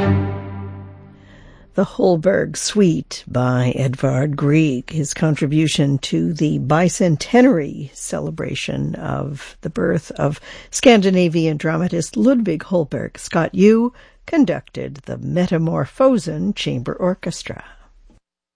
The Holberg Suite by Edvard Grieg, his contribution to the bicentenary celebration of the birth of Scandinavian dramatist Ludvig Holberg. Scott Yu conducted the Metamorphosen Chamber Orchestra.